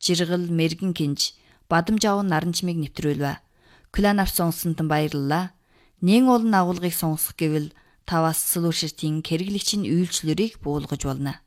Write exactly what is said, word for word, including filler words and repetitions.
Жиргэл мэрэгэн кинж бадамж аван наранчмыг нэвтрүүлвэ. Клан авч сонссонтон баярлалаа. Нэн олон агуулгыг сонсох гэвэл таваас сүлүүрширтийн хэрэглэгчийн үйлчлэлийг буулгаж болно.